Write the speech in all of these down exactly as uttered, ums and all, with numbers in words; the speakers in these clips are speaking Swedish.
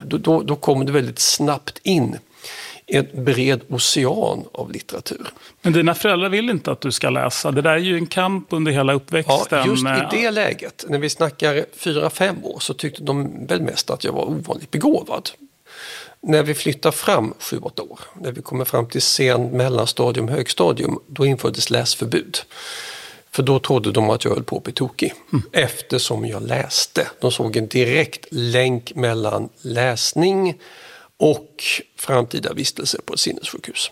Då, då, då kommer du väldigt snabbt in i en bred ocean av litteratur. Men dina föräldrar vill inte att du ska läsa. Det där är ju en kamp under hela uppväxten. Ja, just i det läget, när vi snackar fyra, fem år, så tyckte de väl mest att jag var ovanligt begåvad. När vi flyttar fram sju, åtta år, när vi kommer fram till sen mellanstadium, högstadium, då infördes läsförbud. För då trodde de att jag höll på att bli tokig. Mm. Eftersom jag läste. De såg en direkt länk mellan läsning och framtida vistelse på ett sinnessjukhus.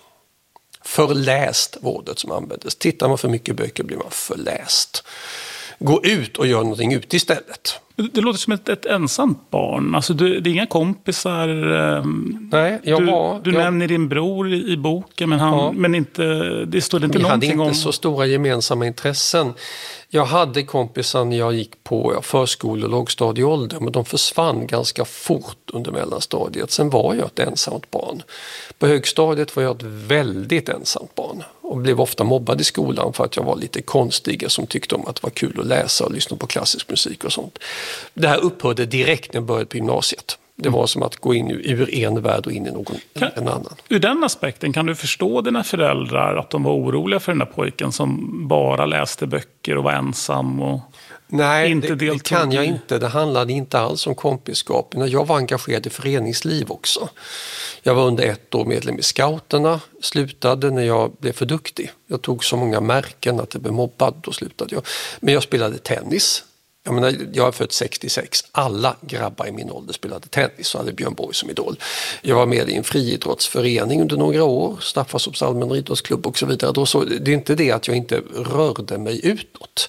Förläst var ordet som användes. Tittar man för mycket böcker blir man förläst. Gå ut och gör någonting ut istället. Det låter som ett, ett ensamt barn. Alltså du, det är inga kompisar. Nej, jag du, var... Du jag, nämner din bror i, i boken, men, han, ja. men inte, det står inte Vi någonting om... Vi hade inte om... så stora gemensamma intressen. Jag hade kompisar när jag gick på ja, förskole- och lågstadieålder, men de försvann ganska fort under mellanstadiet. Sen var jag ett ensamt barn. På högstadiet var jag ett väldigt ensamt barn och blev ofta mobbad i skolan för att jag var lite konstig som tyckte om att det var kul att läsa och lyssna på klassisk musik och sånt. Det här upphörde direkt när jag började på gymnasiet. Det var som att gå in ur en värld och in i någon kan, en annan. Ur den aspekten, kan du förstå dina föräldrar att de var oroliga för den där pojken som bara läste böcker och var ensam och Nej, inte det, det kan jag i... inte. Det handlade inte alls om kompisskap. När jag var engagerad i föreningsliv också. Jag var under ett år medlem i scouterna, slutade när jag blev för duktig. Jag tog så många märken att jag blev mobbad, då slutade jag. Men jag spelade tennis. Jag menar, jag är född sextiosex. Alla grabbar i min ålder spelade tennis och hade Björn Borg som idol. Jag var med i en friidrottsförening under några år. Staffanstorps allmänna idrottsklubb och så vidare. Då så, det är inte det att jag inte rörde mig utåt.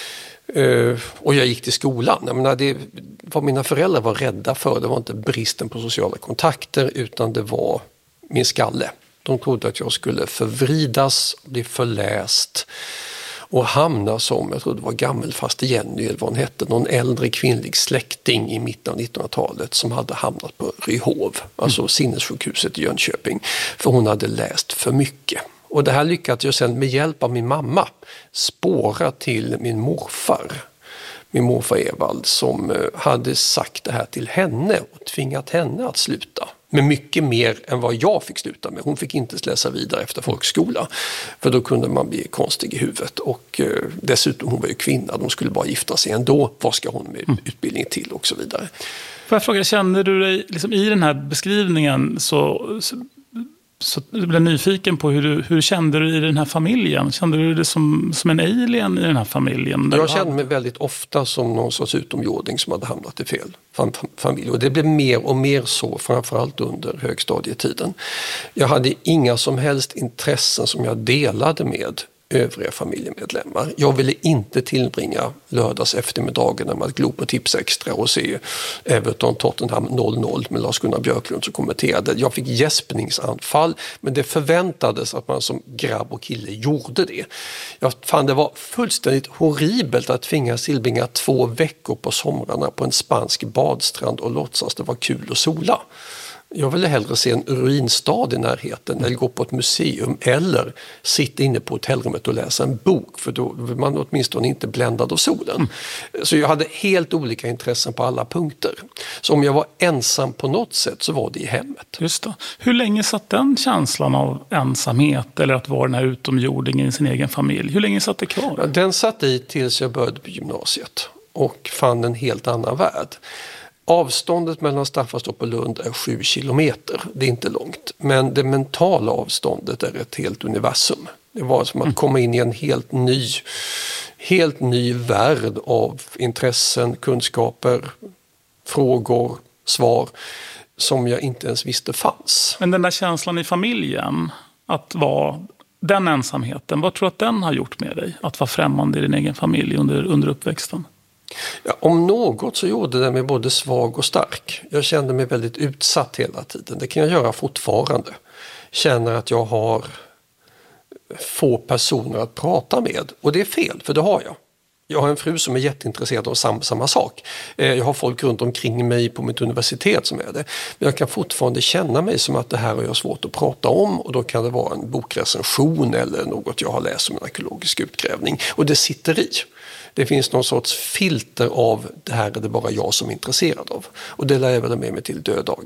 Uh, och jag gick till skolan. Jag menar, det, vad mina föräldrar var rädda för, det var inte bristen på sociala kontakter utan det var min skalle. De trodde att jag skulle förvridas, bli förläst och hamna som, jag tror det var gammelfaste Jenny eller vad hon hette, någon äldre kvinnlig släkting i mitten av nittonhundratalet som hade hamnat på Ryhov, alltså mm. sinnessjukhuset i Jönköping, för hon hade läst för mycket. Och det här lyckades jag sen med hjälp av min mamma spåra till min morfar. Min morfar Evald som hade sagt det här till henne och tvingat henne att sluta. Men mycket mer än vad jag fick sluta med. Hon fick inte läsa vidare efter folkskola. För då kunde man bli konstig i huvudet. Och eh, dessutom, hon var ju kvinna. De skulle bara gifta sig ändå. Vad ska hon med utbildning till och så vidare. Får jag fråga, kände du dig liksom, i den här beskrivningen så... så... Så jag blev nyfiken på hur du, hur kände du i den här familjen? Kände du det som, som en alien i den här familjen? Jag kände mig väldigt ofta som någon sorts utomjording som hade hamnat i fel familj. Och det blev mer och mer så, framförallt under högstadietiden. Jag hade inga som helst intressen som jag delade med övriga familjemedlemmar. Jag ville inte tillbringa lördags eftermiddagen med att glo på Tips Extra och se Everton Tottenham noll noll med Lars-Gunnar Björklund som kommenterade. Jag fick gäspningsanfall, men det förväntades att man som grabb och kille gjorde det. Jag fann det var fullständigt horribelt att tvingas tillbringa två veckor på somrarna på en spansk badstrand och låtsas det var kul att sola. Jag ville hellre se en ruinstad i närheten eller gå på ett museum eller sitta inne på hotellrummet och läsa en bok, för då var man åtminstone inte bländad av solen. Mm. Så jag hade helt olika intressen på alla punkter. Så om jag var ensam på något sätt så var det i hemmet. Just det. Hur länge satt den känslan av ensamhet eller att vara den här utomjordingen i sin egen familj? Hur länge satt det kvar? Ja, den satt i tills jag började på gymnasiet och fann en helt annan värld. Avståndet mellan Staffanstorp och Lund är sju kilometer. Det är inte långt. Men det mentala avståndet är ett helt universum. Det var som att komma in i en helt ny, helt ny värld av intressen, kunskaper, frågor, svar som jag inte ens visste fanns. Men den där känslan i familjen, att vara den ensamheten, vad tror du att den har gjort med dig? Att vara främmande i din egen familj under, under uppväxten? Ja, om något så gjorde det mig både svag och stark. Jag kände mig väldigt utsatt hela tiden. Det kan jag göra fortfarande. Känner att jag har få personer att prata med. Och det är fel, för det har jag. Jag har en fru som är jätteintresserad av samma, samma sak. Jag har folk runt omkring mig på mitt universitet som är det. Men jag kan fortfarande känna mig som att det här har jag svårt att prata om. Och då kan det vara en bokrecension eller något jag har läst om en arkeologisk utgrävning. Och det sitter i. Det finns någon sorts filter av det här är det bara jag som är intresserad av. Och det lär jag väl med mig till döddagar.